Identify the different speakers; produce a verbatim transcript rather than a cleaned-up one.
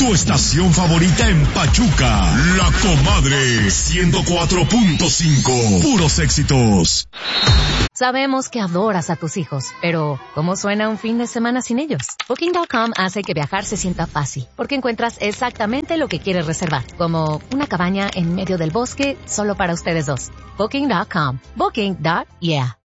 Speaker 1: Tu estación favorita en Pachuca, La Comadre, ciento cuatro punto cinco. Puros éxitos.
Speaker 2: Sabemos que adoras a tus hijos, pero ¿cómo suena un fin de semana sin ellos? Booking punto com hace que viajar se sienta fácil, porque encuentras exactamente lo que quieres reservar, como una cabaña en medio del bosque solo para ustedes dos. Booking punto com. Booking. Yeah.